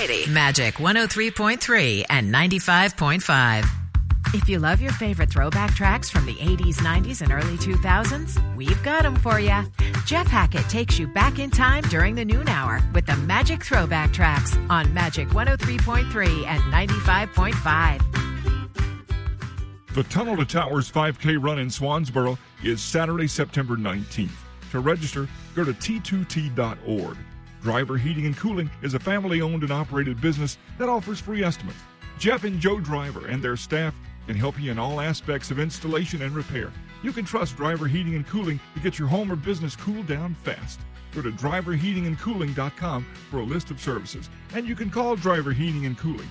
Variety. Magic 103.3 and 95.5. If you love your favorite throwback tracks from the 80s, 90s, and early 2000s, we've got them for you. Jeff Hackett takes you back in time during the noon hour with the Magic Throwback Tracks on Magic 103.3 and 95.5. The Tunnel to Towers 5K run in Swansboro is Saturday, September 19th. To register, go to t2t.org. Driver Heating and Cooling is a family-owned and operated business that offers free estimates. Jeff and Joe Driver and their staff can help you in all aspects of installation and repair. You can trust Driver Heating and Cooling to get your home or business cooled down fast. Go to driverheatingandcooling.com for a list of services. And you can call Driver Heating and Cooling,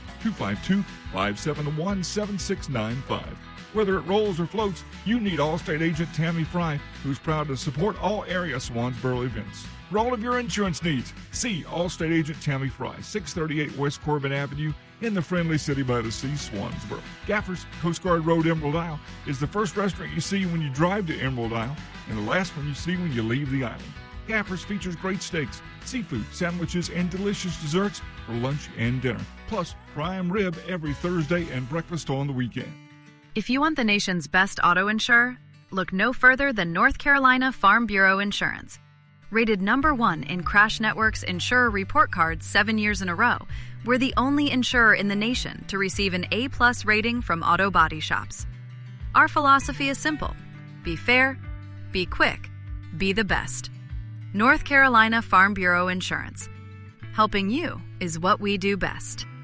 252-571-7695. Whether it rolls or floats, you need Allstate agent Tammy Fry, who's proud to support all area Swansboro events. For all of your insurance needs, see Allstate agent Tammy Fry, 638 West Corbin Avenue, in the friendly city by the sea, Swansboro. Gaffers, Coast Guard Road, Emerald Isle, is the first restaurant you see when you drive to Emerald Isle, and the last one you see when you leave the island. Gaffers features great steaks, seafood, sandwiches, and delicious desserts for lunch and dinner. Plus, prime rib every Thursday and breakfast on the weekend. If you want the nation's best auto insurer, look no further than North Carolina Farm Bureau Insurance. Rated #1 in Crash Network's Insurer Report Card 7 years in a row, we're the only insurer in the nation to receive an A+ rating from auto body shops. Our philosophy is simple. Be fair, be quick, be the best. North Carolina Farm Bureau Insurance. Helping you is what we do best.